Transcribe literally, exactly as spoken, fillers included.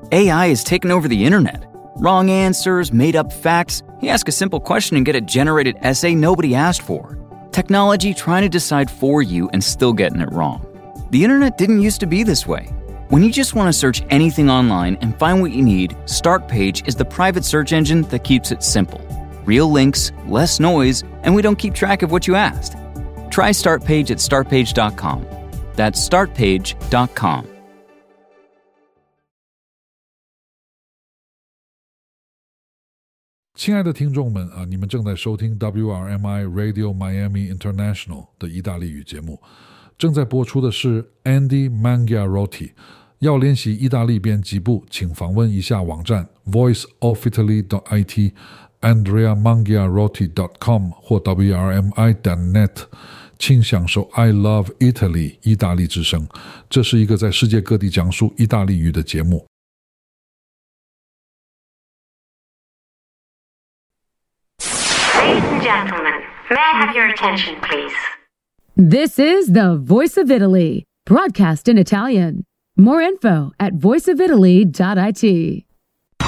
A I has taken over the internet. Wrong answers, made-up facts. You ask a simple question and get a generated essay nobody asked for. Technology trying to decide for you and still getting it wrong. The internet didn't used to be this way. When you just want to search anything online and find what you need, Startpage is the private search engine that keeps it simple. Real links, less noise, and we don't keep track of what you asked. Try Startpage at startpage dot com. That's startpage dot com. 亲爱的听众们啊，你们正在收听 W R M I Radio Miami International 的意大利语节目，正在播出的是 Andy Mangiarotti。要练习意大利编辑部，请访问一下网站 voice of italy dot I T andrea mangiarotti dot com 或 W R M I dot net， 请享受 I Love Italy 意大利之声。这是一个在世界各地讲述意大利语的节目。 Ladies and gentlemen, may I have your attention, please? This is the Voice of Italy, broadcast in Italian. More info at voice of italy dot I T.